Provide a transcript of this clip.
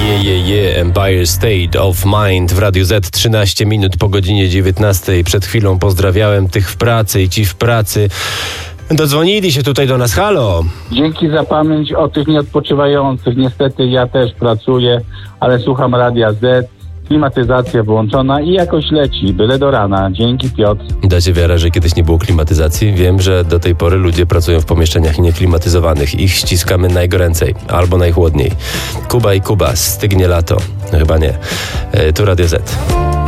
Empire State of Mind w Radiu Z, 13 minut po godzinie 19. Przed chwilą pozdrawiałem tych w pracy i ci w pracy dodzwonili się tutaj do nas. Halo! Dzięki za pamięć o tych nieodpoczywających. Niestety ja też pracuję, ale słucham Radia Z. Klimatyzacja włączona i jakoś leci, byle do rana. Dzięki, Piotr. Dacie wiarę, że kiedyś nie było klimatyzacji? Wiem, że do tej pory ludzie pracują w pomieszczeniach nieklimatyzowanych. Ich ściskamy najgoręcej albo najchłodniej. Kuba i Kuba, stygnie lato. Chyba nie. Tu Radio Z.